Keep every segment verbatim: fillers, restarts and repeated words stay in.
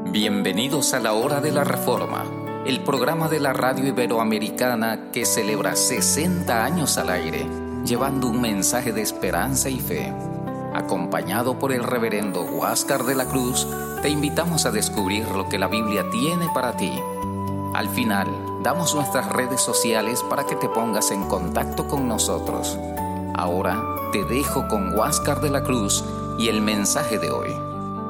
Bienvenidos a la Hora de la Reforma, el programa de la radio iberoamericana que celebra sesenta años al aire, llevando un mensaje de esperanza y fe. Acompañado por el reverendo Huáscar de la Cruz, te invitamos a descubrir lo que la Biblia tiene para ti. Al final, damos nuestras redes sociales para que te pongas en contacto con nosotros. Ahora te dejo con Huáscar de la Cruz y el mensaje de hoy.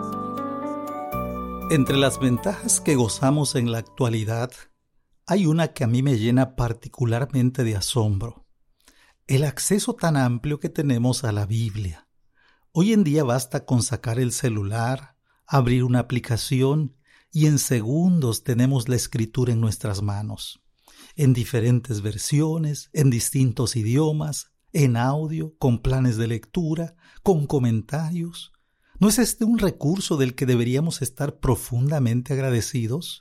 Entre las ventajas que gozamos en la actualidad, hay una que a mí me llena particularmente de asombro: el acceso tan amplio que tenemos a la Biblia. Hoy en día basta con sacar el celular, abrir una aplicación y en segundos tenemos la Escritura en nuestras manos, en diferentes versiones, en distintos idiomas, en audio, con planes de lectura, con comentarios. ¿No es este un recurso del que deberíamos estar profundamente agradecidos?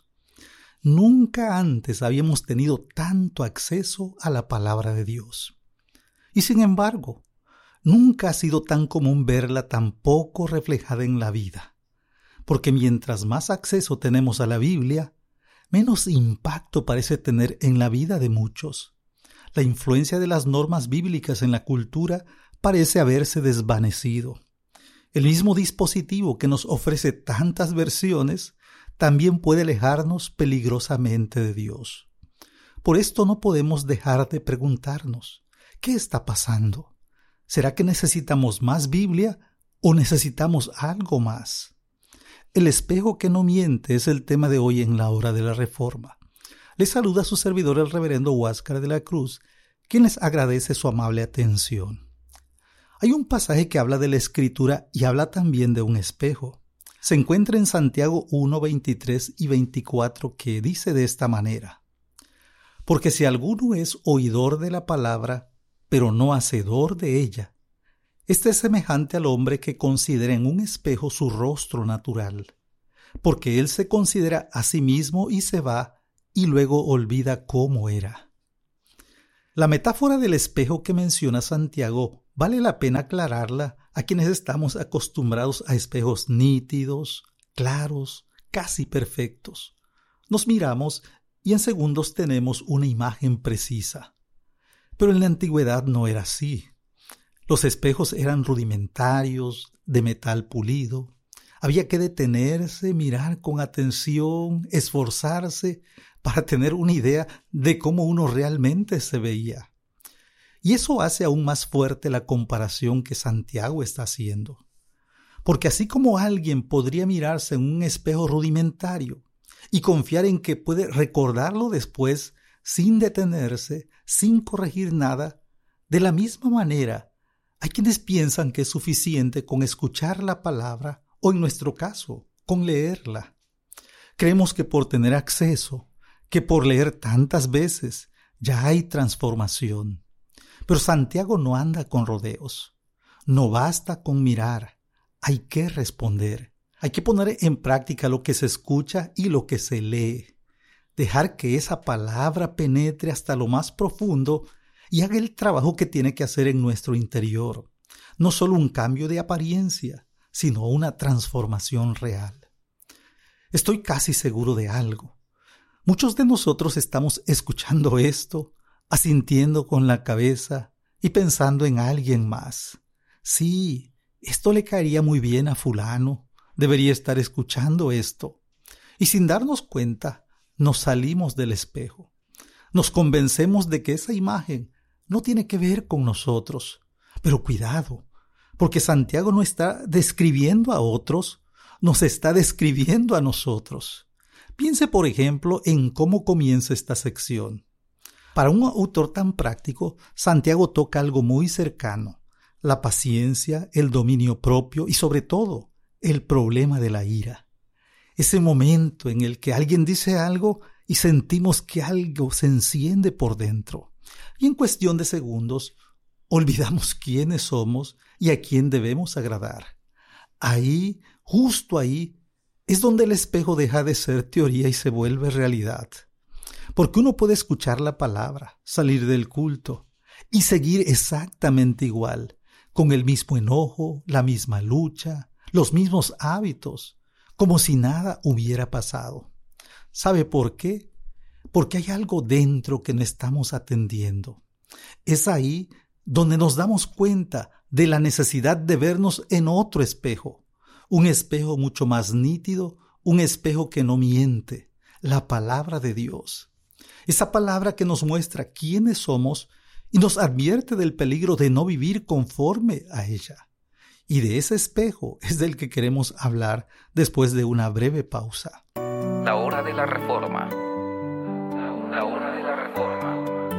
Nunca antes habíamos tenido tanto acceso a la palabra de Dios. Y sin embargo, nunca ha sido tan común verla tan poco reflejada en la vida. Porque mientras más acceso tenemos a la Biblia, menos impacto parece tener en la vida de muchos. La influencia de las normas bíblicas en la cultura parece haberse desvanecido. El mismo dispositivo que nos ofrece tantas versiones también puede alejarnos peligrosamente de Dios. Por esto no podemos dejar de preguntarnos: ¿qué está pasando? ¿Será que necesitamos más Biblia o necesitamos algo más? El espejo que no miente es el tema de hoy en la Hora de la Reforma. Les saluda a su servidor, el reverendo Huáscar de la Cruz, quien les agradece su amable atención. Hay un pasaje que habla de la Escritura y habla también de un espejo. Se encuentra en Santiago uno, veintitrés y veinticuatro, que dice de esta manera: Porque si alguno es oidor de la palabra, pero no hacedor de ella, este es semejante al hombre que considera en un espejo su rostro natural, porque él se considera a sí mismo y se va, y luego olvida cómo era. La metáfora del espejo que menciona Santiago vale la pena aclararla a quienes estamos acostumbrados a espejos nítidos, claros, casi perfectos. Nos miramos y en segundos tenemos una imagen precisa. Pero en la antigüedad no era así. Los espejos eran rudimentarios, de metal pulido. Había que detenerse, mirar con atención, esforzarse para tener una idea de cómo uno realmente se veía. Y eso hace aún más fuerte la comparación que Santiago está haciendo. Porque así como alguien podría mirarse en un espejo rudimentario y confiar en que puede recordarlo después sin detenerse, sin corregir nada, de la misma manera hay quienes piensan que es suficiente con escuchar la palabra o, en nuestro caso, con leerla. Creemos que por tener acceso, que por leer tantas veces, ya hay transformación. Pero Santiago no anda con rodeos. No basta con mirar, hay que responder. Hay que poner en práctica lo que se escucha y lo que se lee. Dejar que esa palabra penetre hasta lo más profundo y haga el trabajo que tiene que hacer en nuestro interior. No solo un cambio de apariencia, sino una transformación real. Estoy casi seguro de algo. Muchos de nosotros estamos escuchando esto, asintiendo con la cabeza y pensando en alguien más. Sí, esto le caería muy bien a fulano, debería estar escuchando esto. Y sin darnos cuenta, nos salimos del espejo. Nos convencemos de que esa imagen no tiene que ver con nosotros. Pero cuidado, porque Santiago no está describiendo a otros, nos está describiendo a nosotros. Piense, por ejemplo, en cómo comienza esta sección. Para un autor tan práctico, Santiago toca algo muy cercano: la paciencia, el dominio propio y, sobre todo, el problema de la ira. Ese momento en el que alguien dice algo y sentimos que algo se enciende por dentro. Y en cuestión de segundos, olvidamos quiénes somos y a quién debemos agradar. Ahí, justo ahí, es donde el espejo deja de ser teoría y se vuelve realidad. Porque uno puede escuchar la palabra, salir del culto y seguir exactamente igual, con el mismo enojo, la misma lucha, los mismos hábitos, como si nada hubiera pasado. ¿Sabe por qué? Porque hay algo dentro que no estamos atendiendo. Es ahí donde nos damos cuenta de la necesidad de vernos en otro espejo, un espejo mucho más nítido, un espejo que no miente, la palabra de Dios. Esa palabra que nos muestra quiénes somos y nos advierte del peligro de no vivir conforme a ella. Y de ese espejo es del que queremos hablar después de una breve pausa. La hora de la reforma. La hora de la reforma.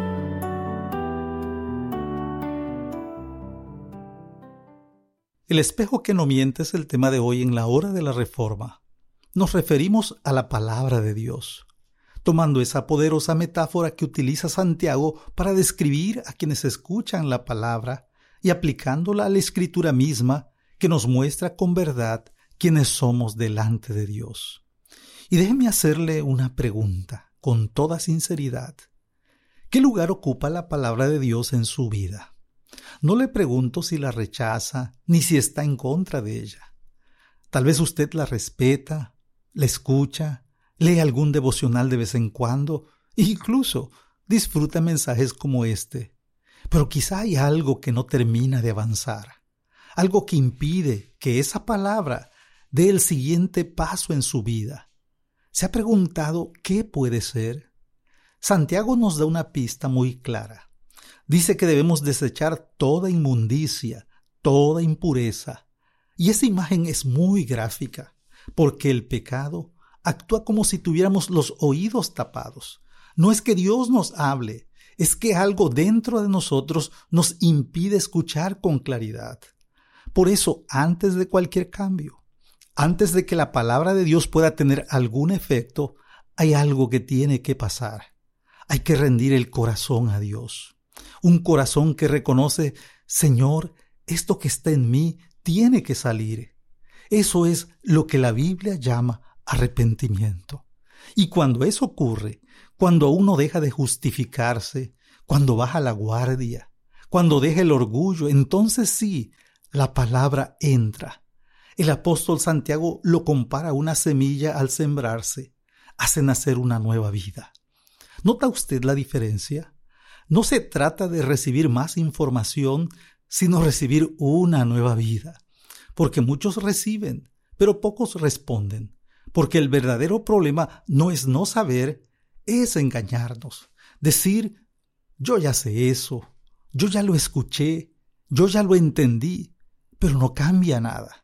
El espejo que no miente es el tema de hoy en la hora de la reforma. Nos referimos a la palabra de Dios, tomando esa poderosa metáfora que utiliza Santiago para describir a quienes escuchan la palabra y aplicándola a la Escritura misma que nos muestra con verdad quiénes somos delante de Dios. Y déjeme hacerle una pregunta con toda sinceridad. ¿Qué lugar ocupa la palabra de Dios en su vida? No le pregunto si la rechaza ni si está en contra de ella. Tal vez usted la respeta, la escucha, lee algún devocional de vez en cuando e incluso disfruta mensajes como este. Pero quizá hay algo que no termina de avanzar, algo que impide que esa palabra dé el siguiente paso en su vida. ¿Se ha preguntado qué puede ser? Santiago nos da una pista muy clara. Dice que debemos desechar toda inmundicia, toda impureza. Y esa imagen es muy gráfica, porque el pecado actúa como si tuviéramos los oídos tapados. No es que Dios nos hable, es que algo dentro de nosotros nos impide escuchar con claridad. Por eso, antes de cualquier cambio, antes de que la palabra de Dios pueda tener algún efecto, hay algo que tiene que pasar. Hay que rendir el corazón a Dios. Un corazón que reconoce, Señor, esto que está en mí tiene que salir. Eso es lo que la Biblia llama arrepentimiento. Y cuando eso ocurre, cuando uno deja de justificarse, cuando baja la guardia, cuando deja el orgullo, entonces sí, la palabra entra. El apóstol Santiago lo compara a una semilla al sembrarse, hace nacer una nueva vida. ¿Nota usted la diferencia? No se trata de recibir más información, sino recibir una nueva vida. Porque muchos reciben, pero pocos responden. Porque el verdadero problema no es no saber, es engañarnos. Decir, yo ya sé eso, yo ya lo escuché, yo ya lo entendí, pero no cambia nada.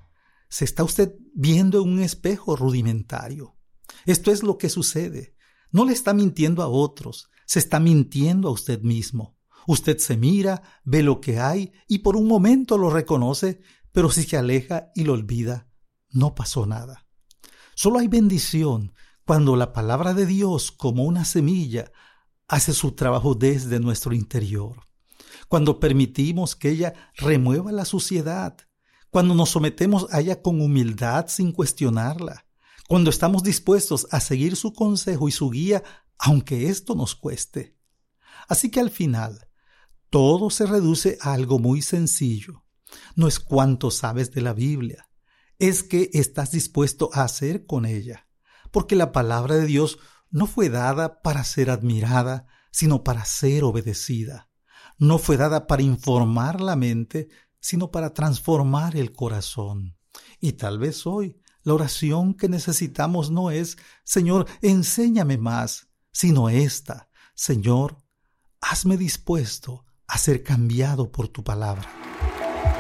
Se está usted viendo en un espejo rudimentario. Esto es lo que sucede. No le está mintiendo a otros, se está mintiendo a usted mismo. Usted se mira, ve lo que hay y por un momento lo reconoce, pero si se aleja y lo olvida, no pasó nada. Solo hay bendición cuando la palabra de Dios, como una semilla, hace su trabajo desde nuestro interior. Cuando permitimos que ella remueva la suciedad, cuando nos sometemos a ella con humildad sin cuestionarla, cuando estamos dispuestos a seguir su consejo y su guía, aunque esto nos cueste. Así que al final, todo se reduce a algo muy sencillo. No es cuánto sabes de la Biblia, es que estás dispuesto a hacer con ella, porque la palabra de Dios no fue dada para ser admirada, sino para ser obedecida. No fue dada para informar la mente, sino para transformar el corazón. Y tal vez hoy la oración que necesitamos no es, Señor, enséñame más, sino esta, Señor, hazme dispuesto a ser cambiado por tu palabra.